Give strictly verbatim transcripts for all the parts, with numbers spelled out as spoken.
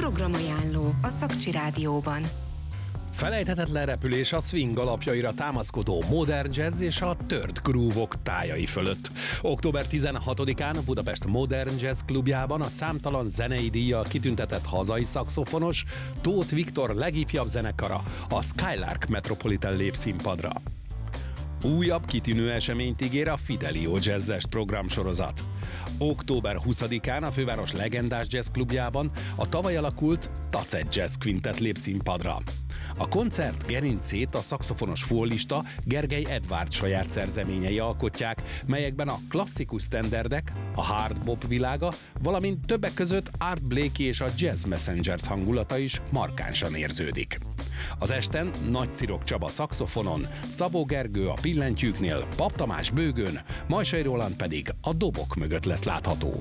Programajánló a Szakcsi Rádióban. Felejthetetlen repülés a swing alapjaira támaszkodó modern jazz és a third groove-ok tájai fölött. október tizenhatodikán a Budapest Modern Jazz Klubjában a számtalan zenei díjjal kitüntetett hazai szaxofonos Tóth Viktor legifjabb zenekara, a Skylark Metropolitan lép színpadra. Újabb kitűnő eseményt ígér a Fidelio Jazzes programsorozat. október huszadikán a főváros legendás jazz klubjában a tavaly alakult Tacet Jazz Quintet lép színpadra. A koncert gerincét a szaxofonos fullista Gergely Edvárd saját szerzeményei alkotják, melyekben a klasszikus sztenderdek, a hard bop világa, valamint többek között Art Blakey és a Jazz Messengers hangulata is markánsan érződik. Az esten Nagy Cirok Csaba szaxofonon, Szabó Gergő a billentyűknél, Pap Tamás bőgön, Majsai Roland pedig a dobok mögött lesz látható.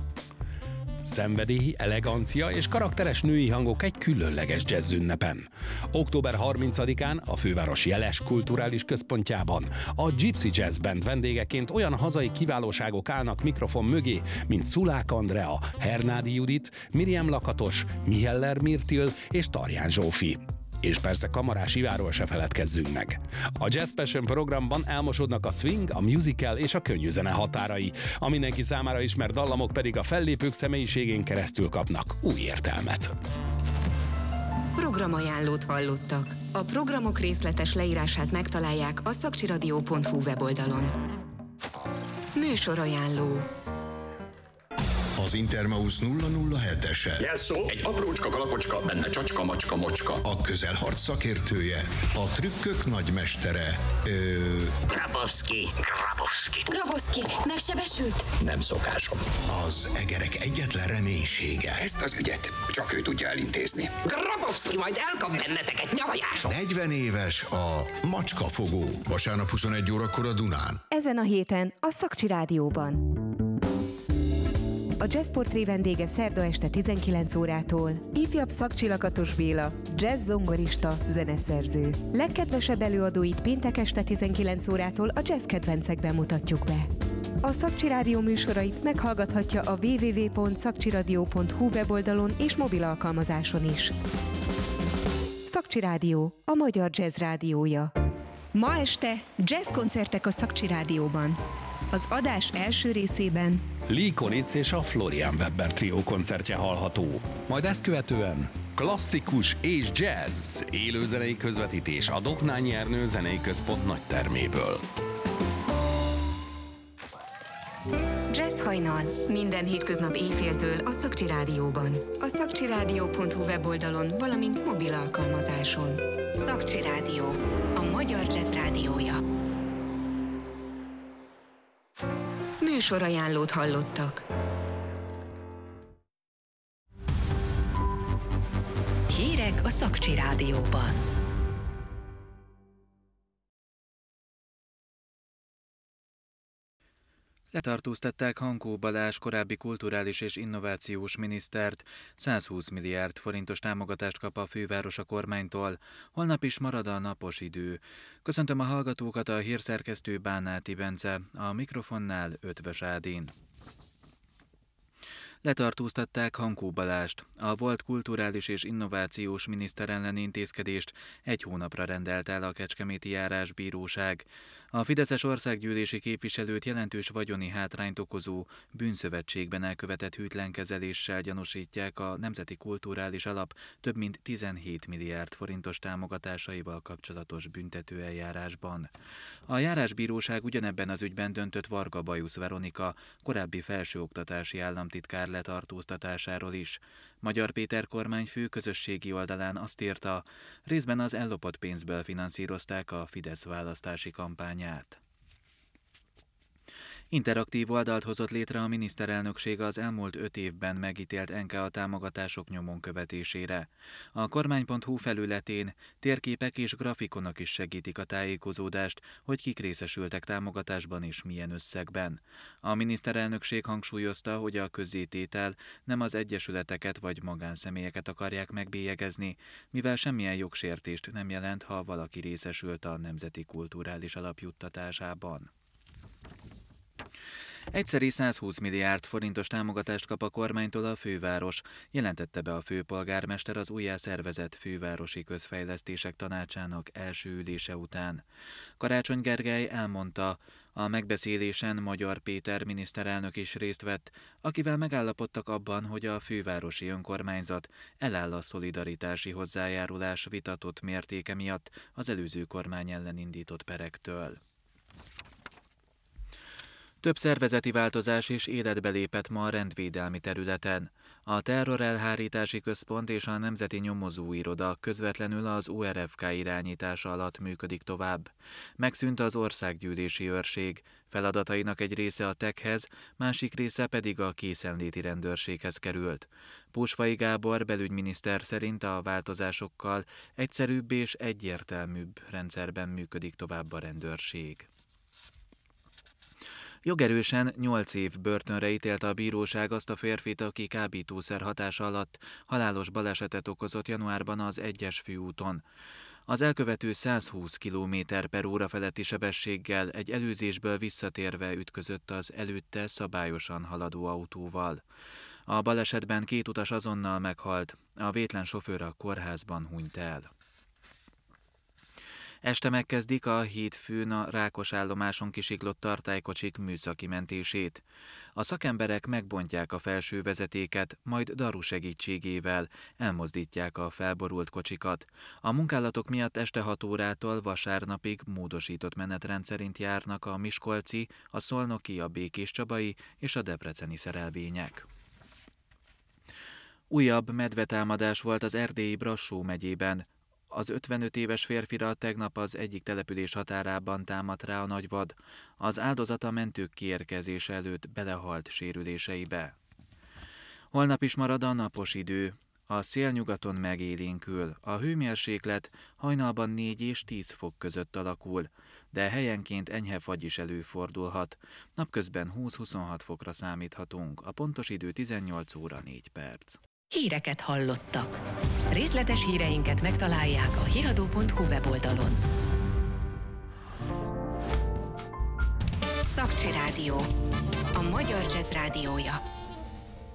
Szenvedély, elegancia és karakteres női hangok egy különleges jazz ünnepen. október harmincadikán a főváros jeles kulturális központjában a Gypsy Jazz Band vendégeként olyan hazai kiválóságok állnak mikrofon mögé, mint Szulák Andrea, Hernádi Judit, Miriam Lakatos, Miheller Mirtil és Tarján Zsófi. És persze Kamarás Iváról se feledkezzünk meg. A Jazz Passion programban elmosodnak a swing, a musical és a könnyű zene határai. A mindenki számára ismert dallamok pedig a fellépők személyiségén keresztül kapnak új értelmet. Programajánlót hallottak. A programok részletes leírását megtalálják a szakcsiradio pont hu weboldalon. Műsorajánló. Az Intermausz nulla nulla hetese. Jelszó, egy aprócska kalapocska, benne csacska, macska, mocska. A közelharc szakértője, a trükkök nagymestere, ö... Grabowski, Grabowski. Grabowski, megsebesült? Nem szokásom. Az egerek egyetlen reménysége. Ezt az ügyet csak ő tudja elintézni. Grabowski majd elkap benneteket nyavajáson. negyven éves a macskafogó. Vasárnap huszonegy órakor a Dunán. Ezen a héten a Szakcsi Rádióban. A Jazz Portré vendége szerda este tizenkilenc órától ifjabb Szakcsi Lakatos Béla, jazz zongorista, zeneszerző. Legkedvesebb előadóit péntek este tizenkilenc órától a jazz kedvencekben mutatjuk be. A Szakcsi Rádió műsorait meghallgathatja a double-u double-u double-u pont szakcsiradio pont hu weboldalon és mobil alkalmazáson is. Szakcsi Rádió, a magyar jazz rádiója. Ma este jazz koncertek a Szakcsi Rádióban. Az adás első részében Lee Konitz és a Florian Webber trió koncertje hallható. Majd ezt követően klasszikus és jazz, élőzenei közvetítés a Doknányi Ernő Zenei Központ nagy terméből. Jazz hajnal. Minden hétköznap éjféltől a Szakcsi Rádióban. A szakcsiradio pont hu weboldalon, valamint mobil alkalmazáson. Szakcsi Rádió. A magyar jazz rádiója. Műsorajánlót hallottak. Hírek a Szakcsi Rádióban. Letartóztatták Hankó Balázs korábbi kulturális és innovációs minisztert, százhúsz milliárd forintos támogatást kap a főváros a kormánytól, holnap is marad a napos idő. Köszöntöm a hallgatókat, a hírszerkesztő Bánáti Bence, a mikrofonnál Ötvös Ádin. Letartóztatták Hankó Balást. A volt kulturális és innovációs miniszter elleni intézkedést egy hónapra rendelt el a Kecskeméti Járásbíróság. A fideszes országgyűlési képviselőt jelentős vagyoni hátrányt okozó bűnszövetségben elkövetett hűtlenkezeléssel gyanúsítják a Nemzeti Kulturális Alap több mint tizenhét milliárd forintos támogatásaival kapcsolatos büntetőeljárásban. A Járásbíróság ugyanebben az ügyben döntött Varga Bajusz Veronika, korábbi felsőoktatási államtitkár letartóztatásáról is. Magyar Péter kormányfő közösségi oldalán azt írta, részben az ellopott pénzből finanszírozták a Fidesz választási kampányát. Interaktív oldalt hozott létre a miniszterelnökség az elmúlt öt évben megítélt en ká á támogatások nyomon követésére. A kormány pont hu felületén térképek és grafikonok is segítik a tájékozódást, hogy kik részesültek támogatásban és milyen összegben. A miniszterelnökség hangsúlyozta, hogy a közzététel nem az egyesületeket vagy magánszemélyeket akarják megbélyegezni, mivel semmilyen jogsértést nem jelent, ha valaki részesült a Nemzeti Kulturális Alap juttatásában. Egyszeri százhúsz milliárd forintos támogatást kap a kormánytól a főváros, jelentette be a főpolgármester az újjá szervezett fővárosi közfejlesztések tanácsának első ülése után. Karácsony Gergely elmondta, a megbeszélésen Magyar Péter miniszterelnök is részt vett, akivel megállapodtak abban, hogy a fővárosi önkormányzat eláll a szolidaritási hozzájárulás vitatott mértéke miatt az előző kormány ellen indított perektől. Több szervezeti változás is életbe lépett ma a rendvédelmi területen. A Terrorelhárítási Központ és a Nemzeti Nyomozóiroda közvetlenül az o er ef ká irányítása alatt működik tovább. Megszűnt az országgyűlési őrség, feladatainak egy része a tekhez, másik része pedig a készenléti rendőrséghez került. Pusfai Gábor belügyminiszter szerint a változásokkal egyszerűbb és egyértelműbb rendszerben működik tovább a rendőrség. Jogerősen nyolc év börtönre ítélte a bíróság azt a férfit, aki kábítószer hatása alatt halálos balesetet okozott januárban az egyes főúton. Az elkövető százhúsz kilométer per óra feletti sebességgel egy elűzésből visszatérve ütközött az előtte szabályosan haladó autóval. A balesetben két utas azonnal meghalt, a vétlen sofőr a kórházban hunyt el. Este megkezdik a hétfőn a Rákos állomáson kisiklott tartálykocsik műszaki mentését. A szakemberek megbontják a felső vezetéket, majd daru segítségével elmozdítják a felborult kocsikat. A munkálatok miatt este hat órától vasárnapig módosított menetrend szerint járnak a miskolci, a szolnoki, a békéscsabai és a debreceni szerelvények. Újabb medvetámadás volt az erdélyi Brassó megyében. Az ötvenöt éves férfira tegnap az egyik település határában támadt rá a nagyvad. Az áldozat a mentők kiérkezése előtt belehalt sérüléseibe. Holnap is marad a napos idő. A szél nyugaton megélénkül, a hőmérséklet hajnalban négy és tíz fok között alakul, de helyenként enyhe fagy is előfordulhat. Napközben húsz-huszonhat fokra számíthatunk, a pontos idő tizennyolc óra négy perc. Híreket hallottak. Részletes híreinket megtalálják a híradó pont hu weboldalon. Szakcsi Rádió. A magyar jazz rádiója.